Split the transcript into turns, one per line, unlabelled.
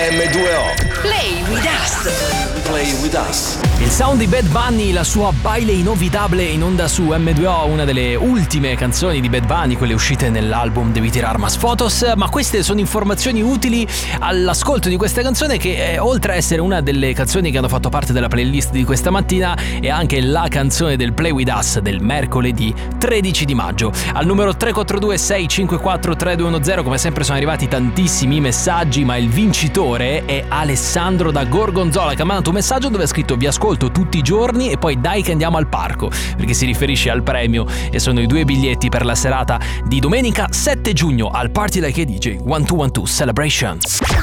M2O.
Play with us.
Play with us.
Il sound di Bad Bunny, la sua Baile Inolvidable in onda su M2O, una delle ultime canzoni di Bad Bunny, quelle uscite nell'album Devi tirar mas fotos, ma queste sono informazioni utili all'ascolto di questa canzone che oltre a essere una delle canzoni che hanno fatto parte della playlist di questa mattina è anche la canzone del Play with us del mercoledì 13 di maggio. Al numero 342 654 3210 come sempre sono arrivati tantissimi messaggi, ma il vincitore è Alessandro da Gorgonzola che ha mandato un messaggio dove ha scritto: vi ascolto tutti i giorni e poi dai che andiamo al parco, perché si riferisce al premio e sono i 2 biglietti per la serata di domenica 7 giugno al Party Like a DJ 1212 Celebration.